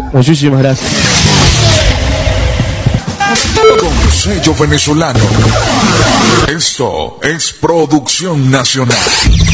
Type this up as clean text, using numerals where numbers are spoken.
Muchísimas gracias. Con sello venezolano. Esto es Producción Nacional.